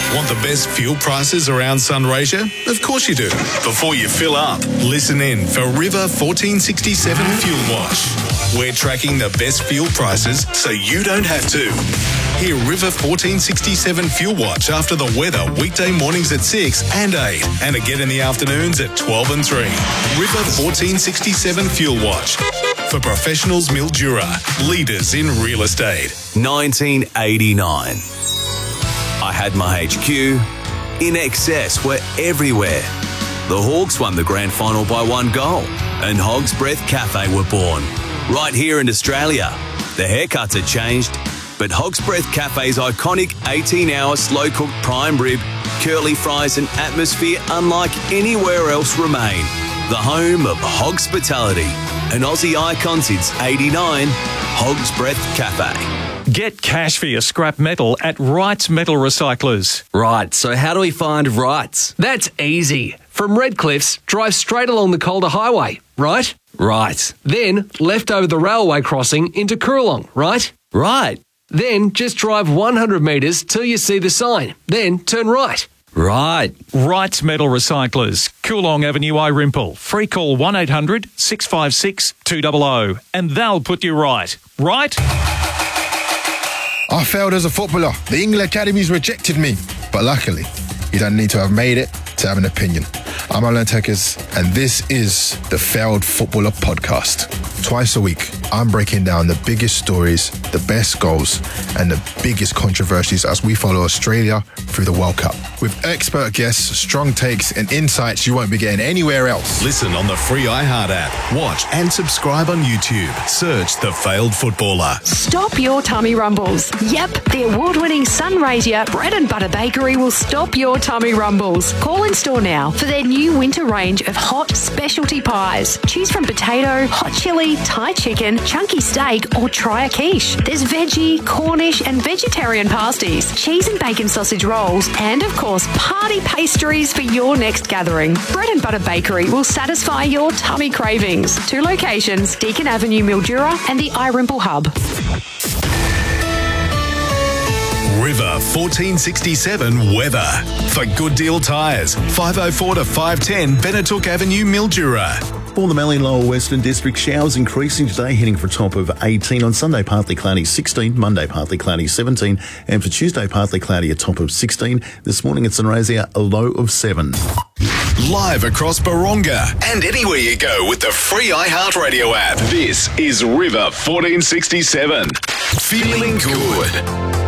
Want the best fuel prices around Sunraysia? Of course you do. Before you fill up, listen in for River 1467 Fuel Watch. We're tracking the best fuel prices so you don't have to. Hear River 1467 Fuel Watch after the weather weekday mornings at 6 and 8 and again in the afternoons at 12 and 3. River 1467 Fuel Watch. For professionals, Mildura, leaders in real estate. 1989. I had my HQ. In excess were everywhere. The Hawks won the grand final by 1 goal, and Hog's Breath Cafe were born. Right here in Australia. The haircuts had changed, but Hog's Breath Cafe's iconic 18-hour slow-cooked prime rib, curly fries and atmosphere unlike anywhere else remain. The home of Hogspitality, an Aussie icon since '89, Hog's Breath Cafe. Get cash for your scrap metal at Wright's Metal Recyclers. Right, so how do we find Wright's? That's easy. From Redcliffs, drive straight along the Calder Highway, right? Right. Then left over the railway crossing into Coorong, right? Right. Then just drive 100 metres till you see the sign. Then turn right. Right. Wright's Metal Recyclers, Coorong Avenue, Irimple. Free call 1800 656 200 and they'll put you right. Right? I failed as a footballer. The England Academies rejected me. But luckily, you don't need to have made it to have an opinion. I'm Alan Tekers, and this is the Failed Footballer Podcast. Twice a week, I'm breaking down the biggest stories, the best goals, and the biggest controversies as we follow Australia through the World Cup. With expert guests, strong takes, and insights you won't be getting anywhere else. Listen on the free iHeart app. Watch and subscribe on YouTube. Search The Failed Footballer. Stop your tummy rumbles. Yep, the award-winning Sunraysia Bread and Butter Bakery will stop your tummy rumbles. Call in store now for their new winter range of hot specialty pies. Choose from potato, hot chili, Thai chicken, chunky steak, or try a quiche. There's veggie, Cornish, and vegetarian pasties, cheese and bacon sausage rolls, and of course, party pastries for your next gathering. Bread and Butter Bakery will satisfy your tummy cravings. 2 locations, Deakin Avenue, Mildura, and the Irimple Hub. River 1467 weather. For Good Deal Tyres, 504 to 510 Benetook Avenue, Mildura. For the Mallee Lower Western District, showers increasing today, heading for a top of 18. On Sunday, partly cloudy 16. Monday, partly cloudy 17. And for Tuesday, partly cloudy, a top of 16. This morning at Sunraysia, a low of 7. Live across Baronga and anywhere you go with the free iHeartRadio app. This is River 1467. Feeling good.